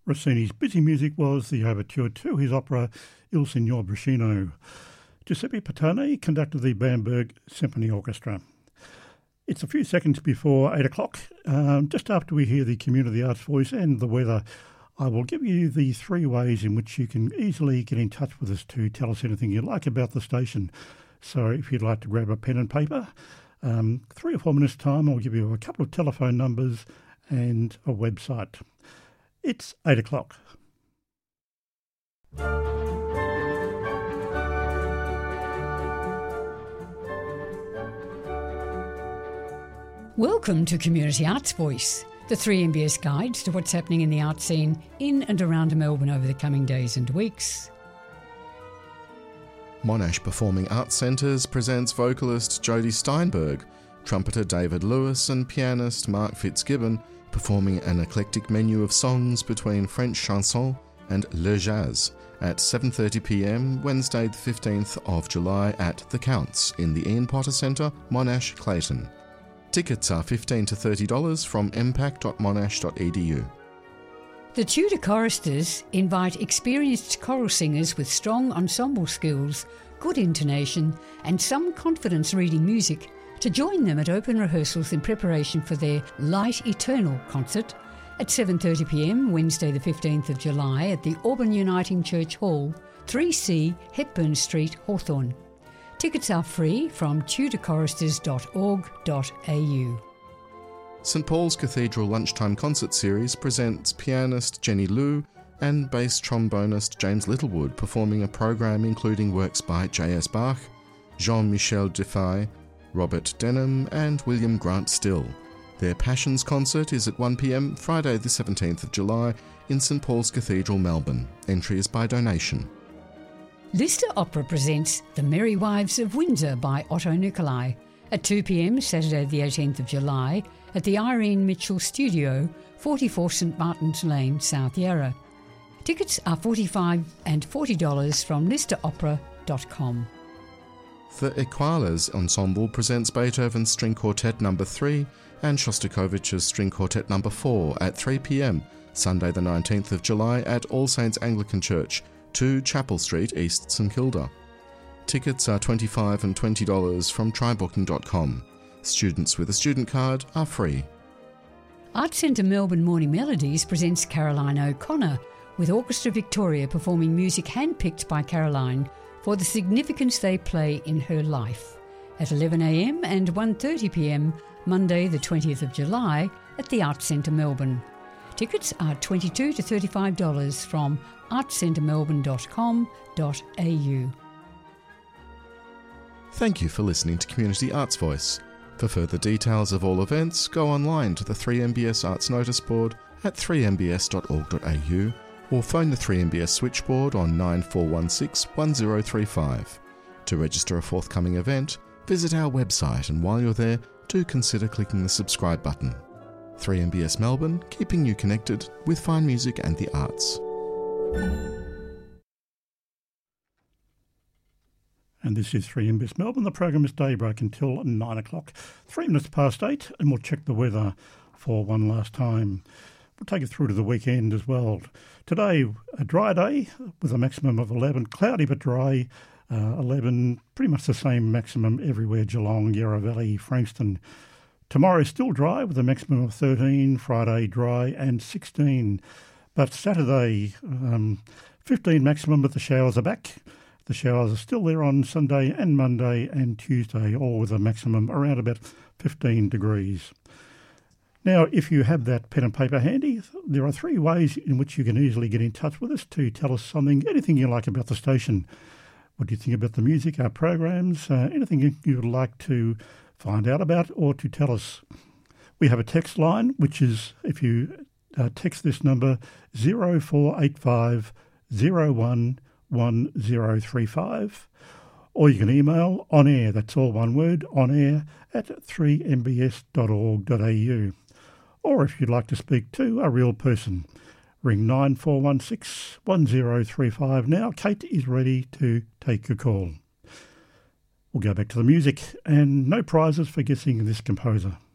Rossini's busy music was the overture to his opera Il Signor Bruscino. Giuseppe Patone conducted the Bamberg Symphony Orchestra. It's a few seconds before 8 o'clock. Just after we hear the Community Arts Voice and the weather, I will give you the 3 ways in which you can easily get in touch with us to tell us anything you like about the station. So if you'd like to grab a pen and paper, 3 or 4 minutes' time, I'll give you a couple of telephone numbers and a website. It's 8 o'clock. Welcome to Community Arts Voice, the 3MBS guides to what's happening in the art scene in and around Melbourne over the coming days and weeks. Monash Performing Arts Centres presents vocalist Jodie Steinberg, trumpeter David Lewis and pianist Mark Fitzgibbon performing an eclectic menu of songs between French chanson and le jazz at 7:30pm Wednesday the 15th of July at The Counts in the Ian Potter Centre, Monash, Clayton. Tickets are $15 to $30 from impact.monash.edu. The Tudor Choristers invite experienced choral singers with strong ensemble skills, good intonation and some confidence reading music to join them at open rehearsals in preparation for their Light Eternal concert at 7:30pm Wednesday the 15th of July at the Auburn Uniting Church Hall, 3C Hepburn Street, Hawthorn. Tickets are free from tudorchoristers.org.au. St Paul's Cathedral Lunchtime Concert Series presents pianist Jenny Liu and bass trombonist James Littlewood performing a program including works by J.S. Bach, Jean-Michel Defay, Robert Denham and William Grant Still. Their Passions concert is at 1pm Friday the 17th of July in St Paul's Cathedral, Melbourne. Entry is by donation. Lister Opera presents The Merry Wives of Windsor by Otto Nicolai at 2pm Saturday the 18th of July at the Irene Mitchell Studio, 44 St Martin's Lane, South Yarra. Tickets are $45 and $40 from listeropera.com. The Equalas Ensemble presents Beethoven's String Quartet No. 3 and Shostakovich's String Quartet No. 4 at 3pm Sunday the 19th of July at All Saints Anglican Church, 2 Chapel Street, East St Kilda. Tickets are $25 and $20 from trybooking.com. Students with a student card are free. Arts Centre Melbourne Morning Melodies presents Caroline O'Connor with Orchestra Victoria performing music handpicked by Caroline for the significance they play in her life at 11am and 1:30pm Monday the 20th of July at the Arts Centre Melbourne. Tickets are $22 to $35 from artscentremelbourne.com.au. Thank you for listening to Community Arts Voice. For further details of all events, go online to the 3MBS Arts Notice Board at 3mbs.org.au or phone the 3MBS switchboard on 9416 1035. To register a forthcoming event, visit our website and while you're there, do consider clicking the subscribe button. 3MBS Melbourne, keeping you connected with fine music and the arts. And this is 3MBS Melbourne. The program is Daybreak until 9 o'clock. 3 minutes past 8, and we'll check the weather for one last time. We'll take it through to the weekend as well. Today, a dry day with a maximum of 11. Cloudy but dry, 11. Pretty much the same maximum everywhere. Geelong, Yarra Valley, Frankston. Tomorrow still dry with a maximum of 13. Friday dry and 16. But Saturday, 15 maximum, but the showers are back. The showers are still there on Sunday and Monday and Tuesday, all with a maximum around about 15 degrees. Now, if you have that pen and paper handy, there are 3 ways in which you can easily get in touch with us to tell us something, anything you like about the station. What do you think about the music, our programs, anything you would like to find out about or to tell us. We have a text line, which is, if you text this number, 0485 01 1035, or you can email on air, that's all one word, on air at 3mbs.org.au. Or if you'd like to speak to a real person, ring 9416 1035 now. Kate is ready to take your call. We'll go back to the music, and no prizes for guessing this composer.